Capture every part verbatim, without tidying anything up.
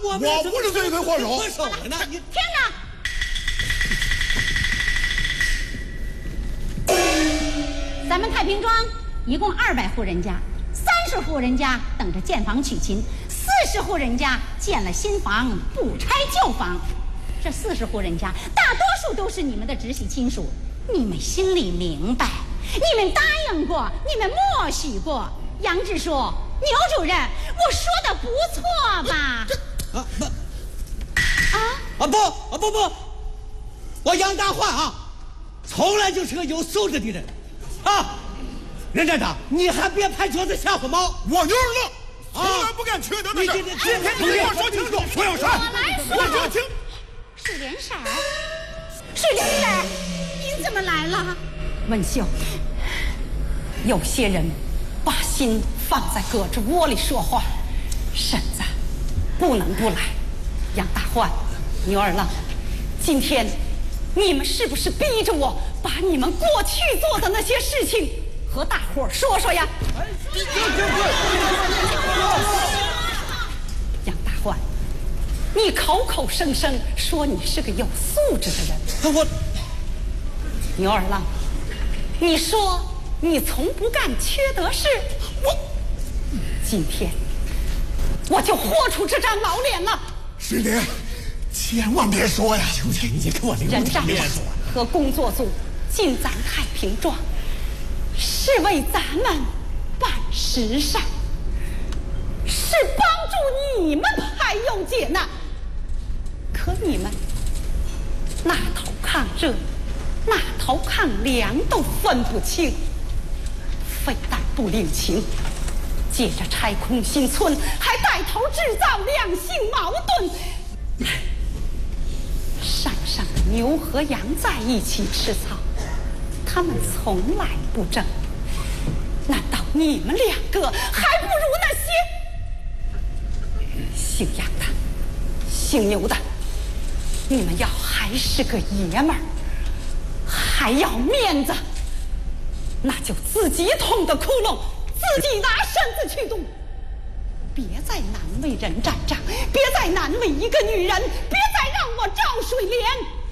我我不是罪魁祸首。 祸首了呢？你听着，咱们太平庄一共二百户人家，三十户人家等着建房娶亲，四十户人家建了新房不拆旧房。这四十户人家大多数都是你们的直系亲属，你们心里明白，你们答应过，你们默许过。杨志书、牛主任，我说的不错吧？ 啊不啊啊不啊不不，我杨大焕啊，从来就是个有素质的人啊。任站长，你还别拍桌子吓唬猫。 我牛二愣从来不干缺德的事。 你这今天你给我说清楚，我有事。 我来说， 我说清。 水莲婶儿，水莲婶儿，您怎么来了？ 文秀，有些人把心放在胳肢窝里说话，婶子不能不来。杨大焕、牛二愣，今天你们是不是逼着我把你们过去做的那些事情和大伙儿说说呀？杨大焕，你口口声声说你是个有素质的人， 我牛二愣，你说你从不干缺德事，我今天我就豁出这张老脸了。 水莲，千万别说呀！ 兄弟，你给我留任站长和工作组进咱太平庄，是为咱们办实事，是帮助你们排忧解难。可你们那头抗热，那头抗凉都分不清，非但不领情，接着拆空心村，还带头制造两性矛盾。山上的牛和羊在一起吃草，他们从来不争。难道你们两个还不如那些姓杨的、姓牛的？你们要还是个爷们儿，还要面子，那就自己捅的窟窿，自己拿身子去堵。别再难为任站长，别再难为一个女人，别再让我赵水莲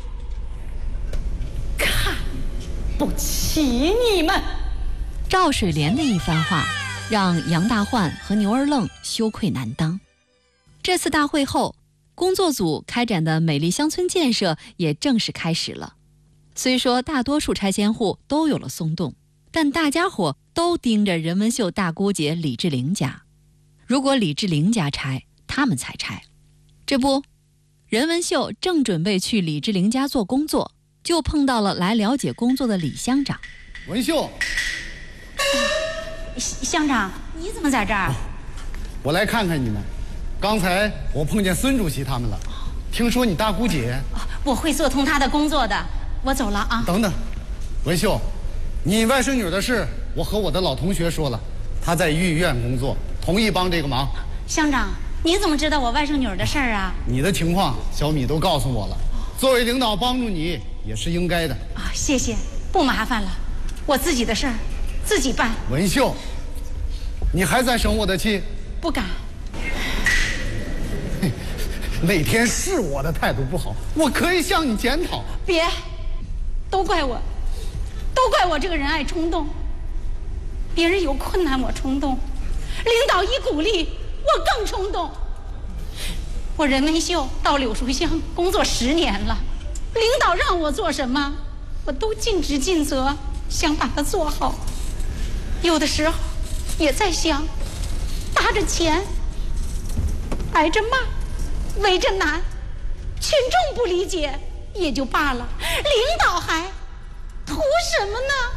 看不起你们。 赵水莲的一番话让杨大焕和牛二愣羞愧难当。这次大会后，工作组开展的美丽乡村建设也正式开始了。虽说大多数拆迁户都有了松动，但大家伙都盯着任文秀大姑姐李志玲家。如果李志玲家拆，他们才拆。这不，任文秀正准备去李志玲家做工作，就碰到了来了解工作的李乡长。 文秀， 乡长，你怎么在这儿？ 我来看看你们。刚才我碰见孙主席他们了，听说你大姑姐…… 我会做通他的工作的，我走了啊。 等等，文秀，你外甥女的事，我和我的老同学说了，她在御院工作，同意帮这个忙。 乡长，你怎么知道我外甥女的事儿啊？ 你的情况，小米都告诉我了。作为领导帮助你也是应该的啊。谢谢，不麻烦了，我自己的事儿自己办。 文秀，你还在生我的气？ 不敢。 那天是我的态度不好，我可以向你检讨。 别，都怪我，都怪我这个人爱冲动。别人有困难我冲动，领导一鼓励我更冲动。我任文秀到柳树乡工作十年了，领导让我做什么，我都尽职尽责，想把它做好。有的时候也在想，搭着钱，挨着骂，围着难，群众不理解也就罢了，领导还图什么呢？